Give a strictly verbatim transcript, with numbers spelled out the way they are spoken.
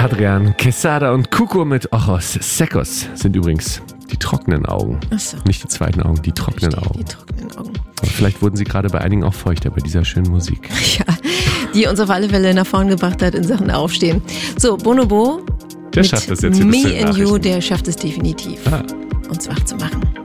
Adrian Quesada und Cuco mit Ojos Secos sind übrigens die trockenen Augen. Ach so. Nicht die zweiten Augen, die trockenen Verstehe, Augen. Die trockenen Augen. Aber vielleicht wurden sie gerade bei einigen auch feuchter bei dieser schönen Musik. Ja, die uns auf alle Fälle nach vorn gebracht hat in Sachen Aufstehen. So, Bonobo. Der schafft das jetzt hier. Me and You, der schafft es definitiv, Ah. uns wach zu machen.